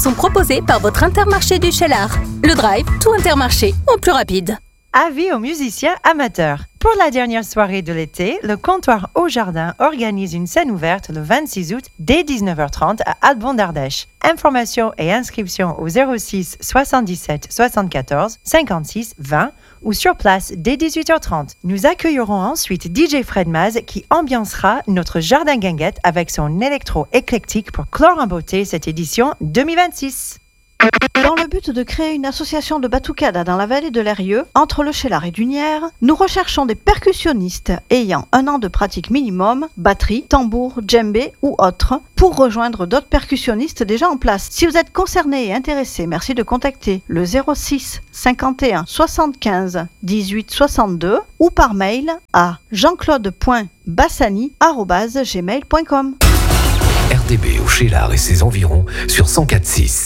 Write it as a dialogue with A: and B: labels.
A: sont proposés par votre Intermarché du Cheylard. Le drive, tout Intermarché, en plus rapide.
B: Avis aux musiciens amateurs. Pour la dernière soirée de l'été, le comptoir Au Jardin organise une scène ouverte le 26 août dès 19h30 à Albon d'Ardèche. Informations et inscriptions au 06 77 74 56 20 ou sur place dès 18h30. Nous accueillerons ensuite DJ Fred Maz qui ambiancera notre jardin guinguette avec son électro éclectique pour clore en beauté cette édition 2026.
C: Dans le but de créer une association de batucada dans la vallée de l'Eyrieux, entre le Cheylard et Dunières, nous recherchons des percussionnistes ayant 1 an de pratique minimum, batterie, tambour, djembé ou autre, pour rejoindre d'autres percussionnistes déjà en place. Si vous êtes concerné et intéressé, merci de contacter le 06 51 75 18 62 ou par mail à jeanclaude.bassani@gmail.com.
D: RDB au Cheylard et ses environs sur 104.6.